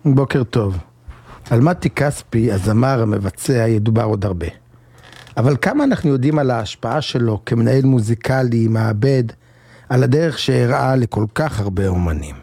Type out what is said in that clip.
בוקר טוב. על מתי כספי, הזמר המבצע, ידובר עוד הרבה. אבל כמה אנחנו יודעים על ההשפעה שלו כמנהל מוזיקלי, מעבד, על הדרך שהראה לכל כך הרבה אומנים?